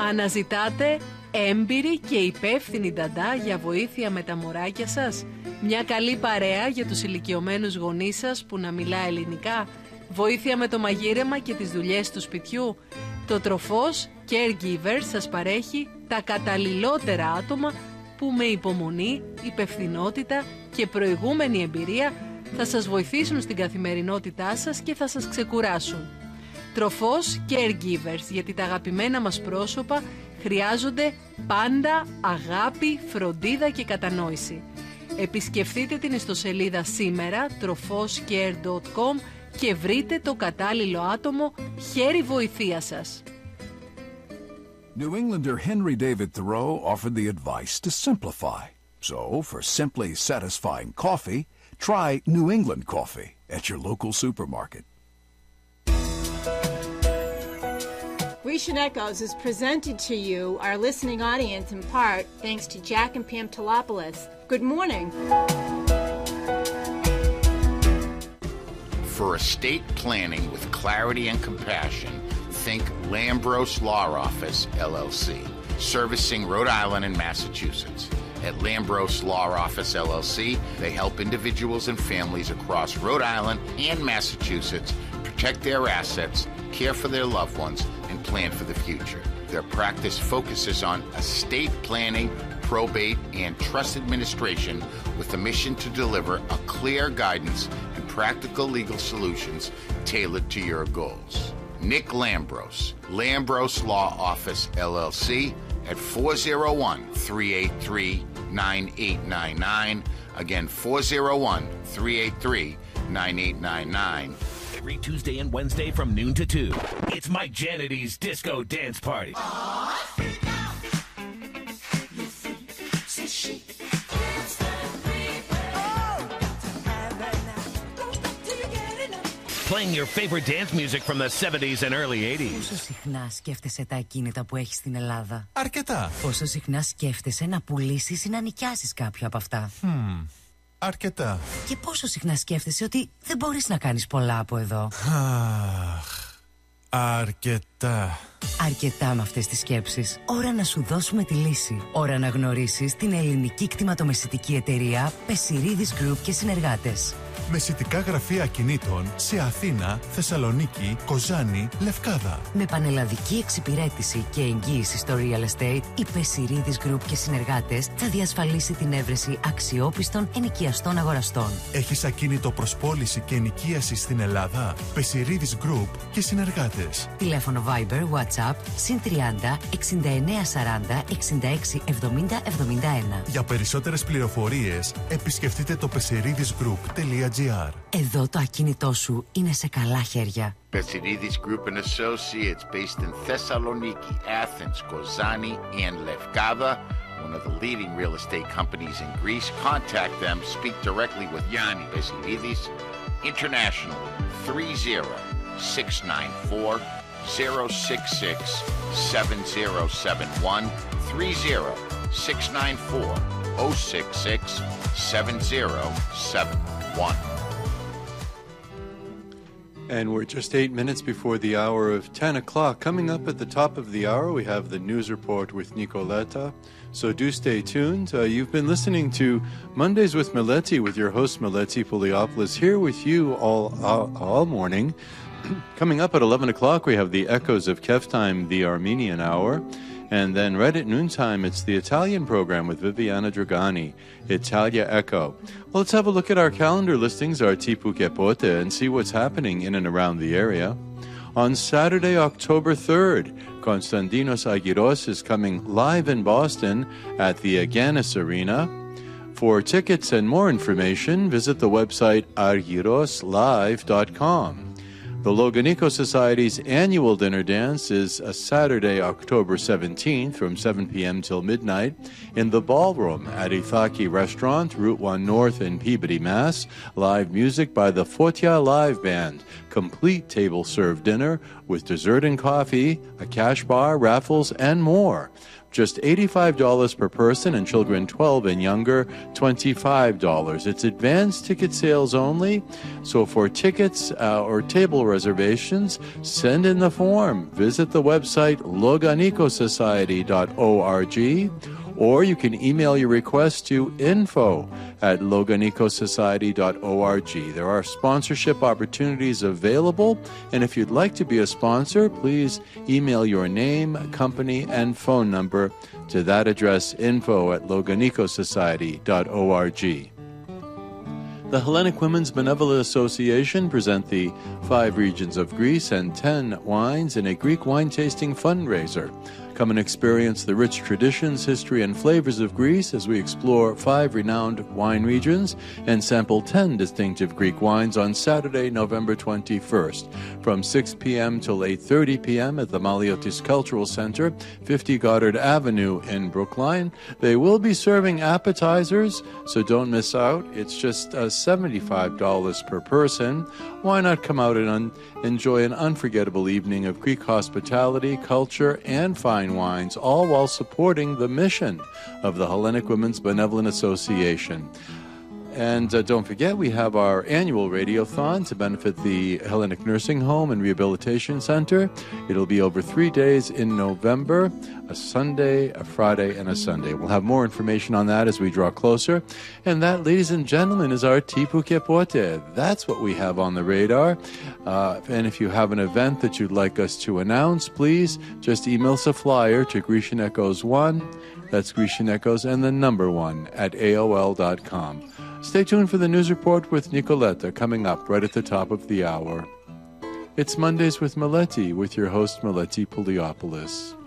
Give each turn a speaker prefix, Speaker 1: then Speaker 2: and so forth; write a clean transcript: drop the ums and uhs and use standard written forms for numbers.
Speaker 1: Αναζητάτε έμπειρη και υπεύθυνη νταντά για βοήθεια με τα μωράκια σας? Μια καλή παρέα για τους ηλικιωμένους γονείς σας που να μιλά ελληνικά? Βοήθεια με το μαγείρεμα και τις δουλειές του σπιτιού? Το Τροφός Caregivers σας παρέχει τα καταλληλότερα άτομα που με υπομονή, υπευθυνότητα και προηγούμενη εμπειρία θα σας βοηθήσουν στην καθημερινότητά σας και θα σας ξεκουράσουν. Τροφός Caregivers, γιατί τα αγαπημένα μας πρόσωπα χρειάζονται πάντα αγάπη, φροντίδα και κατανόηση. Επισκεφτείτε την ιστοσελίδα σήμερα, trofoscare.com, και βρείτε το κατάλληλο άτομο χέρι βοηθείας σας.
Speaker 2: New Englander Henry David Thoreau offered the advice to simplify. So, for simply satisfying coffee, try New England coffee at your local supermarket.
Speaker 3: Grecian Echoes is presented to you, our listening audience, in part thanks to Jack and Pam Tolopoulos. Good morning.
Speaker 4: For estate planning with clarity and compassion, think Lambros Law Office, LLC, servicing Rhode Island and Massachusetts. At Lambros Law Office, LLC, they help individuals and families across Rhode Island and Massachusetts protect their assets, care for their loved ones, and plan for the future. Their practice focuses on estate planning, probate, and trust administration with the mission to deliver a clear guidance and practical legal solutions tailored to your goals. Nick Lambros, Lambros Law Office, LLC, at 401-383-9899. Again, 401-383-9899.
Speaker 5: Every Tuesday and Wednesday from noon to 2. It's Mike Janity's Disco Dance Party. Playing your favorite dance music from the 70s and early 80s.
Speaker 6: Πόσο συχνά σκέφτεσαι τα ακίνητα που έχεις στην Ελλάδα?
Speaker 7: Αρκετά.
Speaker 6: Πόσο συχνά σκέφτεσαι να πουλήσεις ή να νοικιάσεις κάποιο από αυτά?
Speaker 7: Αρκετά.
Speaker 6: Και πόσο συχνά σκέφτεσαι ότι δεν μπορείς να κάνεις πολλά από εδώ?
Speaker 7: Αρκετά.
Speaker 6: Αρκετά με αυτές τις σκέψεις. Ώρα να σου δώσουμε τη λύση. Ώρα να γνωρίσεις την ελληνική κτηματομεσητική εταιρεία Πεσιρίδης Group και συνεργάτες.
Speaker 7: Μεσητικά γραφεία ακινήτων σε Αθήνα, Θεσσαλονίκη, Κοζάνη, Λευκάδα.
Speaker 6: Με πανελλαδική εξυπηρέτηση και εγγύηση στο real estate, η Πεσιρίδης Group και συνεργάτες θα διασφαλίσει την έβρεση αξιόπιστων ενοικιαστών αγοραστών.
Speaker 7: Έχεις ακίνητο προς πώληση και ενοικίαση στην Ελλάδα? Πεσιρίδης Group και συνεργάτες.
Speaker 6: Τηλέφωνο Viber, WhatsApp, συν 30 69 40 66 70 71.
Speaker 7: Για περισσότερες πληροφορίες, επισκεφτείτε το pesiridisgroup.gr.
Speaker 6: Εδώ το ακίνητό σου είναι σε καλά χέρια.
Speaker 4: Pesiridis Group and Associates, based in Thessaloniki, Athens, Kozani, and Lefkada, one of the leading real estate companies in Greece. Contact them. Speak directly with Yanni Pesiridis. International 30-694-066-7071. 30-694-066-7071.
Speaker 8: And we're just 8 minutes before the hour of 10 o'clock. Coming up at the top of the hour, we have the news report with Nicoletta. So do stay tuned. You've been listening to Mondays with Meleti with your host, Meleti Poliopoulos, here with you all morning. Coming up at 11 o'clock, we have the Echoes of Keftime, the Armenian Hour. And then right at noontime, it's the Italian program with Viviana Dragani, Italia Echo. Well, let's have a look at our calendar listings, our Tipu Kepote, and see what's happening in and around the area. On Saturday, October 3rd, Konstantinos Agiros is coming live in Boston at the Aganis Arena. For tickets and more information, visit the website argiroslive.com. The Loganico Society's annual dinner dance is a Saturday, October 17th from 7 p.m. till midnight in the ballroom at Ithaki Restaurant, Route 1 North in Peabody, Mass. Live music by the Fotia Live Band. complete table-served dinner with dessert and coffee, a cash bar, raffles, and more. Just $85 per person, and children 12 and younger, $25. It's advanced ticket sales only, so for tickets or table reservations, send in the form. Visit the website loganicosociety.org, or you can email your request to info@loganicosociety.org. There are sponsorship opportunities available, and if you'd like to be a sponsor, please email your name, company, and phone number to that address, info@loganicosociety.org. The Hellenic Women's Benevolent Association present the 5 regions of Greece and 10 wines in a Greek wine tasting fundraiser. Come and experience the rich traditions, history, and flavors of Greece as we explore 5 renowned wine regions and sample 10 distinctive Greek wines on Saturday, November 21st, from 6 p.m. till 8:30 p.m. at the Maliotis Cultural Center, 50 Goddard Avenue in Brookline. They will be serving appetizers, so don't miss out. It's just $75 per person. Why not come out and enjoy an unforgettable evening of Greek hospitality, culture, and fine wines, all while supporting the mission of the Hellenic Women's Benevolent Association. And don't forget, we have our annual radiothon to benefit the Hellenic Nursing Home and Rehabilitation Center. It'll be over 3 days in November, a Sunday, a Friday, and a Sunday. We'll have more information on that as we draw closer. And that, ladies and gentlemen, is our Tipu Kepote. That's what we have on the radar. And if you have an event that you'd like us to announce, please just email us a flyer to Grecian Echoes 1. That's Grecian Echoes and the number 1 at AOL.com. Stay tuned for the news report with Nicoletta coming up right at the top of the hour. It's Mondays with Meleti with your host Meleti Pouliopoulos.